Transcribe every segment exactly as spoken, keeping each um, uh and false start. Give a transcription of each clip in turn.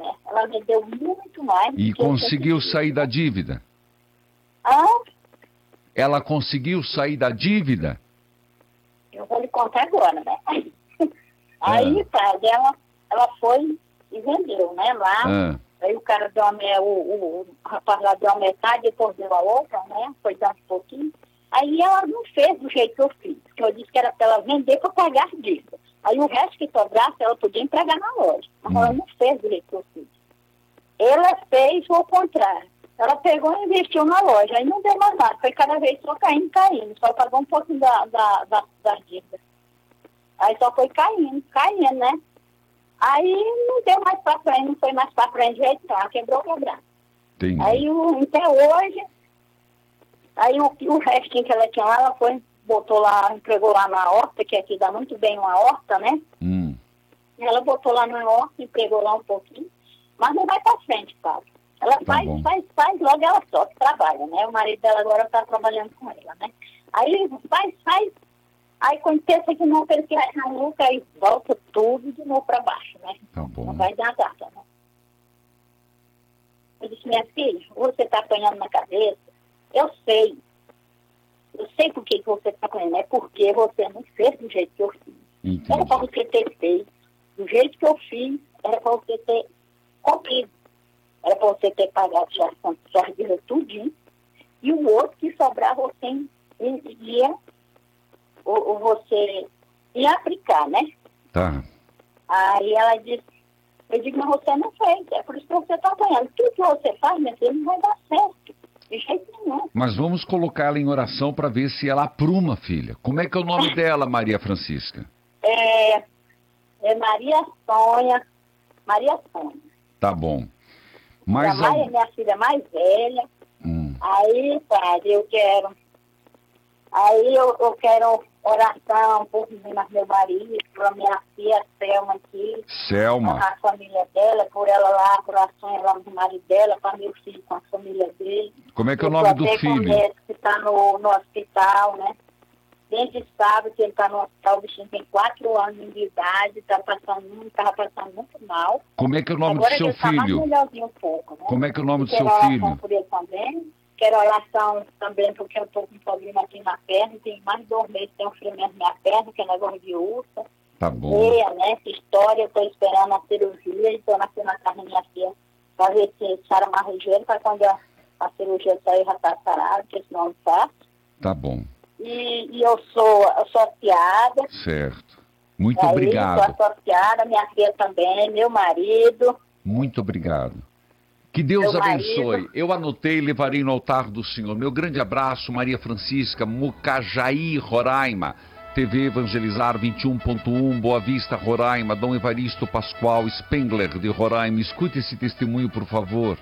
né? Ela vendeu muito mais. E conseguiu sair da dívida? Ah? Ela conseguiu sair da dívida? Eu vou lhe contar agora, né? Aí, ah. tá, ela, ela foi e vendeu, né? Lá, ah. aí o cara deu uma, o, o, o rapaz lá deu uma metade, depois deu a outra, né? Foi dando um pouquinho. Aí ela não fez do jeito que eu fiz, porque eu disse que era para ela vender para pagar a dívida. Aí o resto que sobrasse, ela podia entregar na loja. Mas hum. ela não fez do jeito que eu fiz. Ela fez o contrário. Ela pegou e investiu na loja. Aí não deu mais nada. Foi cada vez só caindo, caindo. Só pagou um pouquinho da, da, da, da dívida. Aí só foi caindo, caindo, né? Aí não deu mais pra frente, não foi mais pra frente, jeito não. Quebrou, quebrou. Aí o, até hoje, aí o, o restinho que ela tinha lá, ela foi, botou lá, entregou lá na horta, que aqui dá muito bem uma horta, né? Hum. Ela botou lá na horta, entregou lá um pouquinho, mas não vai pra frente, Paulo. Ela tá faz, faz, faz, logo ela só que trabalha, né? O marido dela agora tá trabalhando com ela, né? Aí faz, faz, aí quando pensa que não, ele quer achar nunca, aí volta tudo de novo pra baixo, né? Tá bom. Não vai dar nada, né? Eu disse, minha filha, você tá apanhando na cabeça, eu sei. Eu sei por que você tá apanhando, é porque você não fez do jeito que eu fiz. Entendi. Era pra você ter feito. Do jeito que eu fiz, era pra você ter cumprido. Era para você ter pagado suas suas dívidas tudinho. E o outro que sobrar você ia, ou, ou você ia aplicar, né? Tá. Aí ela disse, eu digo, mas você não fez, é por isso que você está ganhando. Tudo que você faz, minha filha, não vai dar certo. De jeito nenhum. Mas vamos colocá-la em oração para ver se ela apruma, filha. Como é que é o nome dela, Maria Francisca? É, é Maria Sônia. Maria Sônia. Tá bom. Mas a Maria, minha filha mais velha. Hum. Aí, padre, eu quero. Aí eu, eu quero oração por meu marido, por minha filha Selma aqui. Selma. A família dela, por ela lá, oração lá do marido dela, para meu filho com a família dele. Como é que é o nome do filho? Que está no, no hospital, né? Desde sábado que ele está no hospital, o bichinho tem quatro anos de idade, está passando muito, estava passando muito mal. Como é que é o nome Agora do seu ele tá mais filho? melhorzinho um pouco, né? Como é que é o nome do Quero seu oração filho? por ele também. Quero oração também porque eu estou com um problema aqui na perna, tem mais de dois meses, tem um ferimento na minha perna, que é negócio de ursa. Tá bom. Veia, né? Essa história, eu estou esperando a cirurgia, estou na na carne da minha filha, para ver se sara mais ligeiro, para quando a, a cirurgia sair já está sarada, porque senão não faço. Tá bom. E, e eu sou associada. Certo. Muito aí, obrigado. Sou associada, minha filha também, meu marido. Muito obrigado. Que Deus meu abençoe. Marido. Eu anotei e levarei no altar do Senhor. Meu grande abraço, Maria Francisca, Mucajaí, Roraima. T V Evangelizar vinte e um ponto um, Boa Vista, Roraima. Dom Evaristo Pascoal Spengler, de Roraima. Escute esse testemunho, por favor.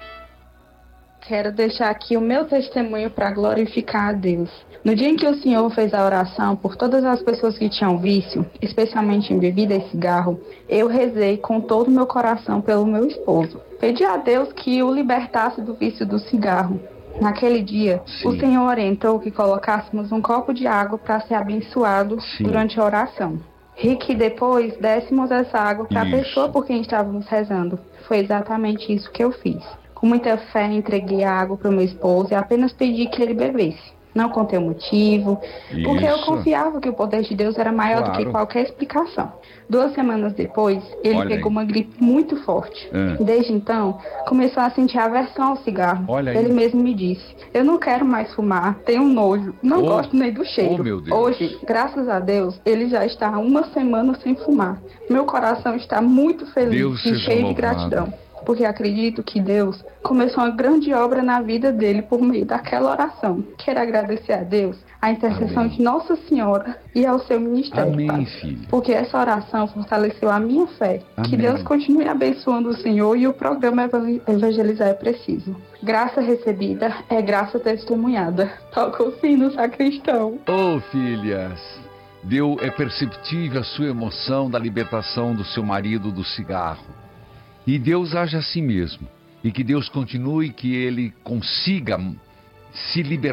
Quero deixar aqui o meu testemunho para glorificar a Deus. No dia em que o Senhor fez a oração por todas as pessoas que tinham vício, especialmente em bebida e cigarro, eu rezei com todo o meu coração pelo meu esposo. Pedi a Deus que o libertasse do vício do cigarro. Naquele dia, Sim. o Senhor orientou que colocássemos um copo de água para ser abençoado Sim. durante a oração. E que depois dessemos essa água para a pessoa por quem estávamos rezando. Foi exatamente isso que eu fiz. Com muita fé, entreguei a água para o meu esposo e apenas pedi que ele bebesse. Não contei o motivo, Isso. porque eu confiava que o poder de Deus era maior claro. do que qualquer explicação. Duas semanas depois, ele Olha pegou aí. uma gripe muito forte. É. Desde então, começou a sentir aversão ao cigarro. Olha ele aí. mesmo me disse, eu não quero mais fumar, tenho nojo, não oh. gosto nem do cheiro. Oh, meu Deus. Hoje, graças a Deus, ele já está há uma semana sem fumar. Meu coração está muito feliz Deus e cheio de gratidão. Porque acredito que Deus começou uma grande obra na vida dele por meio daquela oração. Quero agradecer a Deus, a intercessão Amém. de Nossa Senhora e ao seu ministério, Amém, Pai. filho. Porque essa oração fortaleceu a minha fé. Amém. Que Deus continue abençoando o Senhor e o programa Evangelizar é Preciso. Graça recebida é graça testemunhada. Toca o sino, sacristão. Oh, filhas, Deus é perceptível a sua emoção da libertação do seu marido do cigarro. E Deus age assim mesmo. E que Deus continue, que ele consiga se libertar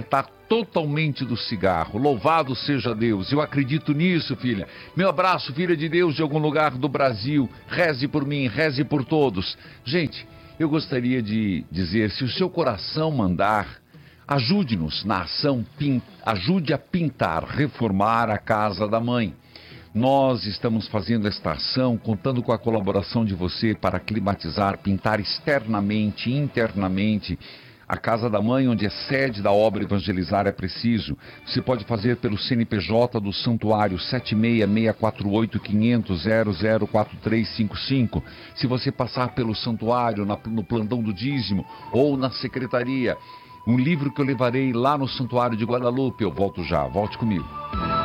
totalmente do cigarro. Louvado seja Deus. Eu acredito nisso, filha. Meu abraço, filha de Deus, de algum lugar do Brasil. Reze por mim, reze por todos. Gente, eu gostaria de dizer, se o seu coração mandar, ajude-nos na ação, pin... ajude a pintar, reformar a casa da mãe. Nós estamos fazendo esta ação, contando com a colaboração de você para climatizar, pintar externamente, internamente, a casa da mãe, onde é sede da obra Evangelizar é Preciso. Você pode fazer pelo C N P J do Santuário sete seis seis quatro oito cinco zero zero zero quatro três cinco cinco. Se você passar pelo Santuário, na, no plantão do dízimo ou na secretaria, um livro que eu levarei lá no Santuário de Guadalupe. Eu volto já, volte comigo.